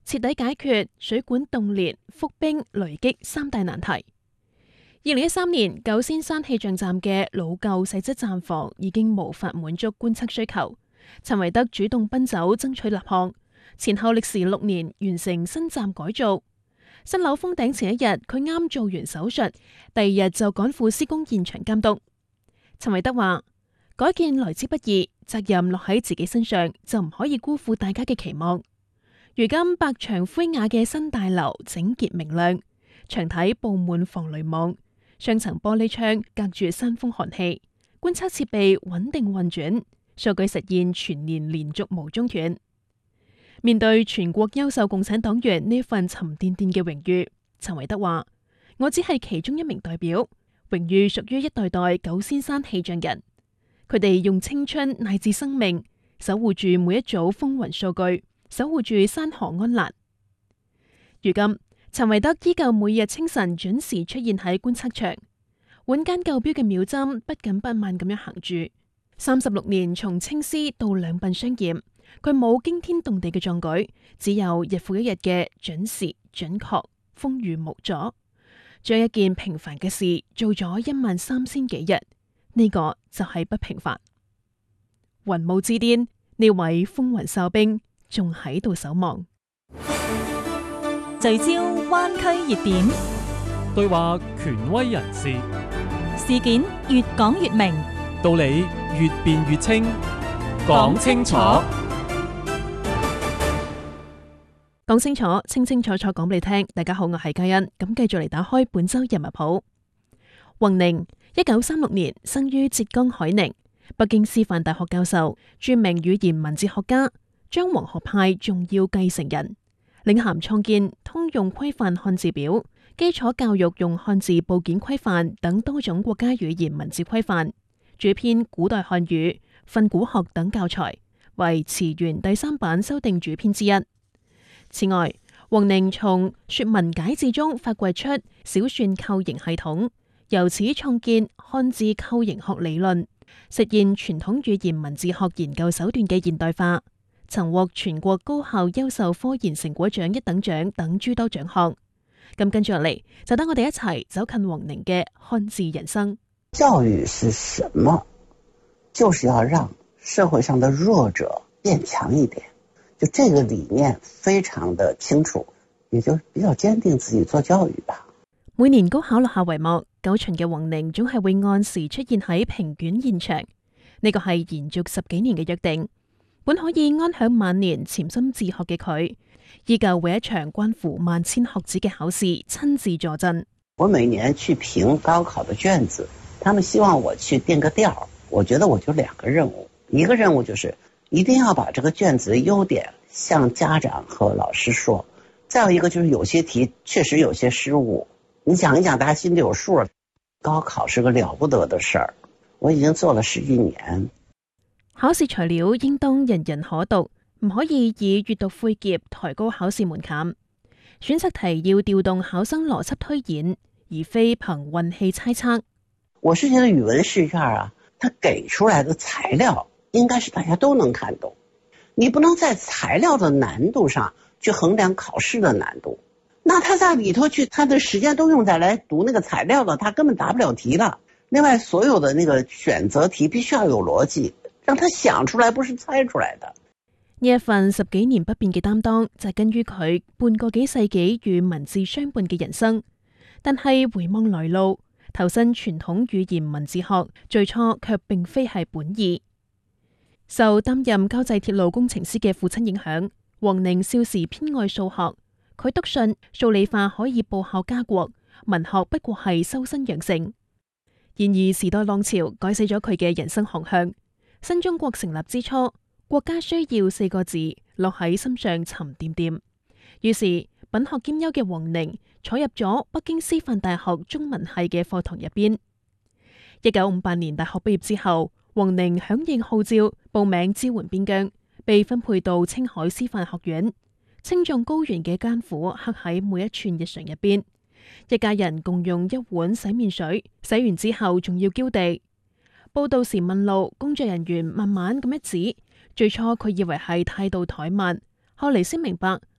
徹底解決水管凍裂、覆冰、雷擊三大難題。2013年，九仙山氣象站嘅老舊細質站房已經無法滿足觀測需求，陳維德主動奔走爭取立項，前後歷時6年完成新站改造。新樓封頂前一日，佢啱做完手術，第二日就趕赴施工現場監督。陳維德話：改建來之不易，責任落喺自己身上，就唔可以辜負大家嘅期望。如今白牆灰瓦嘅新大樓整潔明亮，牆體布滿防雷網，雙層玻璃窗隔住山風寒氣，觀測設備穩定運轉，數據實現全年連續無中斷。面對全國優秀共產黨員呢份沉甸甸嘅榮譽，陳維德話：我只係其中一名代表，榮譽屬於一代代九仙山氣象人，佢哋用青春乃至生命守護住每一組風雲數據，守護住山河安籟。如今，陳維德依舊每日清晨準時出現喺觀測場，換間舊錶嘅秒針不緊不慢咁樣行住。36年從青絲到兩鬢相染，佢冇驚天動地嘅壯舉，只有日復一日嘅準時準確、風雨無阻，將一件平凡嘅事做咗13000幾日，呢個就係不平凡。雲霧之巔，呢位風雲哨兵仲喺度守望。 聚焦灣區熱點， 對話權威人士， 事件越講越明， 道理越辯越清，講清楚。 講清楚，清清楚楚講俾你聽。大家好，我係嘉欣，咁繼續嚟打開本周人物譜。宏寧1936年生於浙江海寧，北京師範大學教授，著名語言文字學家，張黃學派重要繼承人，領銜創建通用規範漢字表、基礎教育用漢字部件規範等多種國家語言文字規範，主編古代漢語、訓詁學等教材，為詞源第3版修訂主編之一。此外，宏寧從說文解字中發掘出小篆構形系統，由此創建漢字構形學理論，實現傳統語言文字學研究手段嘅現代化，曾獲全國高校優秀科研成果獎1等獎等諸多獎項。咁跟住落嚟，就等我哋一齊走近宏寧嘅漢字人生。 教育是什麼？就是要讓社會上的弱者變強一點。就這個理念非常的清楚，也就比較堅定自己做教育吧。 每年高考落下帷幕，9旬嘅宏寧總係會按時出現喺評卷現場，呢個係延續10幾年嘅約定。本可以安享晚年潛心自學嘅佢，依舊為一場關乎萬千學子嘅考試親自坐鎮。 我每年去評高考的卷子，他們希望我去定個調，我覺得我就2個任務，一個任務就是一定要把這個卷子的優點向家長和老師說，再有一個就是有些題確實有些失誤，你講一講大家心裡有數。高考是個了不得的事兒，我已經做了11年。 考試材料應當人人可讀，唔可以以閱讀晦澀抬高考試門檻。選擇題要調動考生邏輯推演，而非憑運氣猜測。 我是覺得語文試卷啊，它給出來的材料應該是大家都能看懂，你不能在材料的難度上去衡量考試的難度。那他在裡頭去，他的時間都用在來讀那個材料了，他根本答不了題了。另外，所有的那個選擇題必須要有邏輯，讓他想出來，不是猜出來的。 呢一份10幾年不變嘅擔當，就根於佢半個幾世紀與文字相伴嘅人生。但係回望來路，投身傳統語言文字學，最初卻並非係本意。受擔任交際鐵路工程師嘅父親影響，宏寧少時偏愛數學。佢篤信數理化可以報效家國，文學不過係修身養性。然而時代浪潮改寫咗佢嘅人生航向。新中國成立之初，國家需要4個字落喺心上沉甸甸。於是品學兼優嘅宏寧坐入咗北京師範大學中文系嘅課堂入邊。1958年大學畢業之後，宏寧響應號召報名支援邊疆，被分配到青海師範學院。青藏高原嘅艱苦刻喺每一寸日常入邊，一家人共用一碗洗面水，洗完之後仲要澆地。報到時問路，工作人員慢慢咁一指，最初佢以為係態度怠慢，後嚟先明白